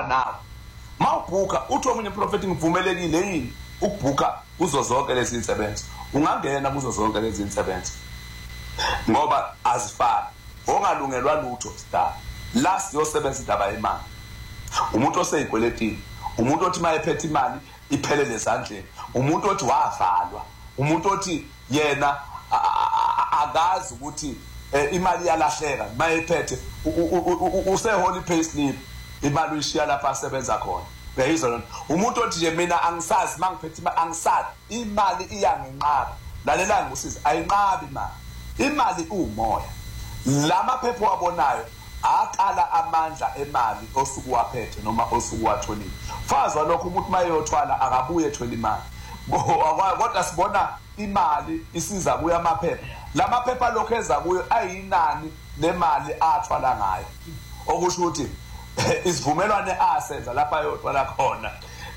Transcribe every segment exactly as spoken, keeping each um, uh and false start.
nawe mawubhuka uthi omunye prophet ngivumelekile yini ukubhuka kuzo zonke lezi insebenzo ungangena kuzo zonke lezi insebenzo ngoba azifani ongalungelwa lutho star last yosebenza indaba yemali umuntu oseyikweletini umuntu othi mayephethe imali iphelele ezandleni umuntu othi wavalwa umuntu othi yena akazi ukuthi imali yalahleka mayephethe use holy pay slip imali uyishiya lapha asebenza khona uyayizwa umuntu othi nje mina angisazi mangiphethe imali angisazi imali iyanginqaba lalela ngisiza ayinqabi imali imali umoya lama phepho wabonayo aqala amandla emali osuku waphethe noma osuku watholile fazwa lokho umuntu mayeyothwala akabuye ethola imali kodwa sibona imali isiza kuya amaphepha lamaphepha lokho eza kuyo ayinani nemali athwala ngayo okusho ukuthi isivumelwane asenza lapha ayothwala khona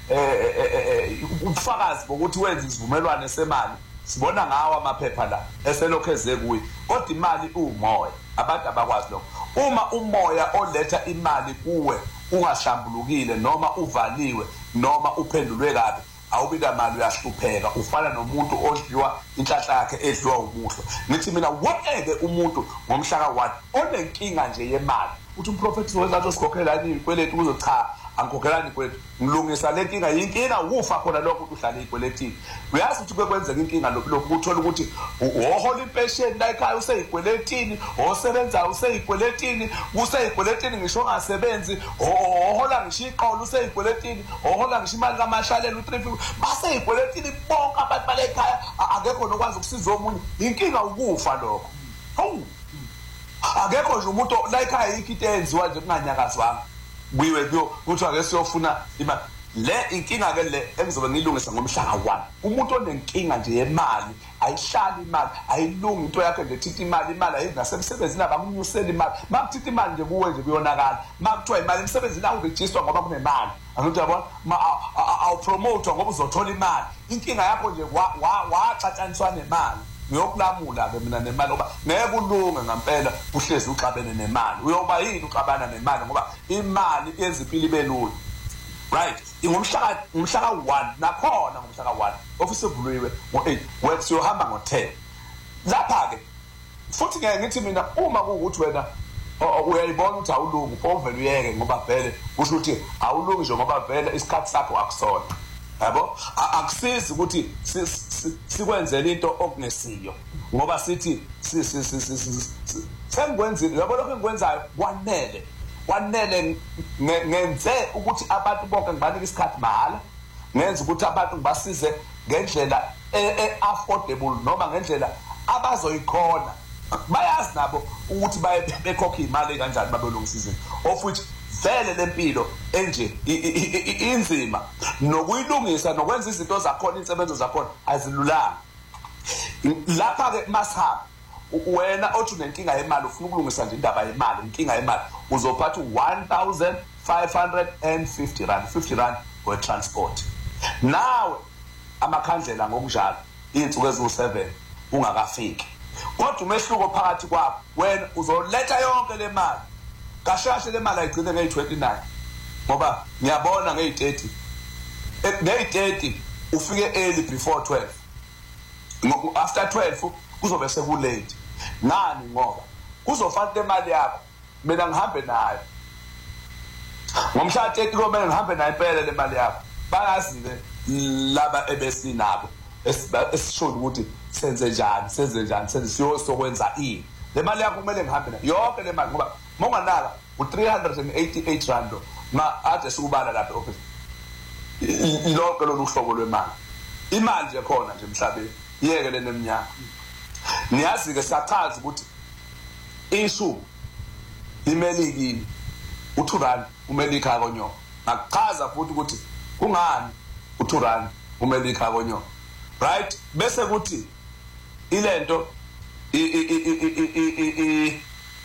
eh ubufakazi bokuthi wenza isivumelwane semali sibona ngawo amaphepha la eselokho eze kuyi kodwa imali umoya abantu abakwazi lokho uma umoya oletha imali kuwe ungahlambulukile noma uvaliwe noma uphendulwe kabi awubika mali uyahlupheka ufana nomuntu odliwa inhlahla yakhe edliwa umuhlo nithi mina wonke umuntu ngomhlaka one onenkinga nje yemali uthi umprofeti wezathu sikhokhelani ikweletu kuzo cha angikhokhelani ikweletu ngilungisa le nkinga yinkinga ufa khona lokho uhlala ikweletini uyazi ukuthi kwenzeka inkinga lokho uthola ukuthi uhola impesheni la ekhaya useyikweletini osebenza useyikweletini useyikweletini ngisho ngasebenzi ohola ngisho iqolo useyikweletini ohola ngisho imali kamashalela u-three fifty baseyikweletini bonke abantu bale ekhaya akekho nokwazi ukusiza omunye inkinga ukufa lokho hawu akekho nje umuntu la ekhaya ikho enziwa nje kunganyakazwanga kuyiwe kuyo kuthi ake siyofuna imali le inkinga ke le engizobe ngilungisa ngomhlaka one umuntu onenkinga nje yemali ayihlali imali ayilungi into yakhe nje thithi imali imali ayingasemsebenzini abamnyusela imali makuthithi imali nje kuwe nje kuyonakala makuthiwa imali emsebenzini awuregister ngoba kunemali angithi yabona awu promote ngoba uzothola imali inkinga yakho nje waxatshaniswa nemali ngiyokulamula ke mina nemali ngoba ngeke ulunge ngempela uhlezi uxabene nemali uyoba yini uxabana nemali ngoba imali yenza impilo ibe lula right ingomhlaka umhlaka one nakhona ngomhlaka one office evuliwe ngo eight works yohamba ngo ten lapha ke futhi ngeke ngithi mina uma kuukuthi wena uyayibona ukuthi awulungi ovela uyeke ngoba vele kusho ukuthi awulungi nje ngoba vele isikhathi sakho akusona yabo akusizi ukuthi sikwenzele into okungesiyo ngoba sithi sengikwenzile yabo lokho engikwenzayo kwanele kwanele ngenze ukuthi abantu bonke ngibanika isikhathi mahala ngenza ukuthi abantu ngibasize ngendlela e-affordable noma ngendlela abazoyikhona bayazi nabo ukuthi bekhokha imali kanjani babelungisa izinto of which vele lempilo enje inzima nokuyilungisa nokwenza izinto zakhona insebenzo zakhona azilulanga lapha ke masihamba wena othi unenkinga yemali ufuna ukulungisa nje indaba yemali inkinga yemali uzophatha one thousand five hundred fifty rand fifty rand for transport nawe amakhandlela ngokunjalo insuku eziwu seven ungakafiki kodwa umehluko phakathi kwakho wena uzoletha yonke le mali kashashe le mali ayigcine nge twenty-nine ngoba ngiyabona nge thirty nge thirty ufike early before twelve after twelve kuzobe seku late nani ngoba kuzofanele imali yakho mina ngihambe nayo ngomhla thirty kumele ngihambe nayo impela le mali yakho bayazi ke laba ebesinabo esisho ukuthi senze njani senze njani senze siyo sokwenza ini le mali yakho kumele ngihambe nayo yonke le mali ngoba monganala u-three hundred eighty-eight rand ma ade sikubala lapha office lonke lolu hlobo lwemali imali nje khona nje emhlabeni yeke le neminyaka niyazi ke sachaza ukuthi isu imelikini u-two rand umelika konyo akuchaza futhi ukuthi kungani u-two rand umelika konyo right bese kuthi ilento i i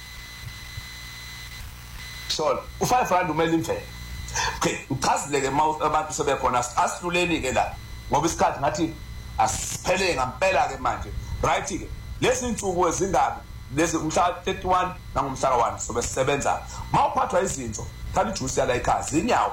so u-five rand umele imvelo okay uchazile ke mouth abantu sebekhona asiluleni ke la ngoba isikhathi ngathi asiphele ngempela ke manje right ke lezi insuku ezingabi lezi umhla thirty-one nangomhla one sobe sisebenza mawuphathwa izinto thanda ijuice yala ekhaya zinyawo